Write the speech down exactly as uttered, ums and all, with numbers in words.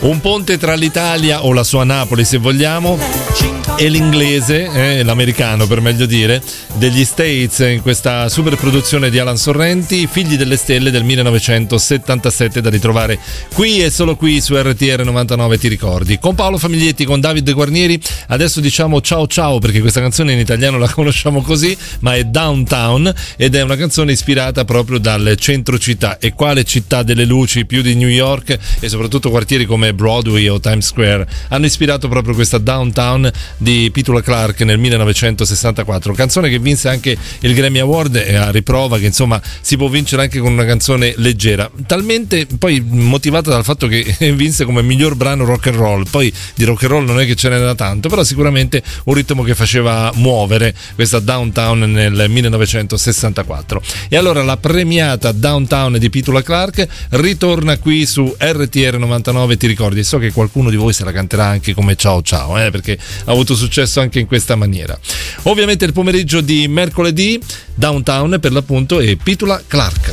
Un ponte tra l'Italia o la sua Napoli, se vogliamo, e l'inglese, eh, l'americano per meglio dire, degli States in questa super produzione di Alan Sorrenti, Figli delle Stelle del millenovecentosettantasette, da ritrovare qui e solo qui su R T R novantanove Ti ricordi. Con Paolo Famiglietti, con David Guarnieri, adesso diciamo ciao ciao perché questa canzone in italiano la conosciamo così, ma è Downtown ed è una canzone ispirata proprio dal centro città. E quale città delle luci più di New York, e soprattutto quartieri come Broadway o Times Square hanno ispirato proprio questa Downtown di Petula Clark nel millenovecentosessantaquattro, canzone che vinse anche il Grammy Award, e a riprova che insomma si può vincere anche con una canzone leggera, talmente poi motivata dal fatto che vinse come miglior brano rock and roll. Poi di rock and roll non è che ce n'era tanto, però sicuramente un ritmo che faceva muovere questa Downtown nel millenovecentosessantaquattro. E allora la premiata Downtown di Petula Clark ritorna qui su R T R novantanove Ti ricordi, e so che qualcuno di voi se la canterà anche come ciao ciao, eh, perché ha avuto successo anche in questa maniera. Ovviamente il pomeriggio di mercoledì Downtown per l'appunto e Petula Clark.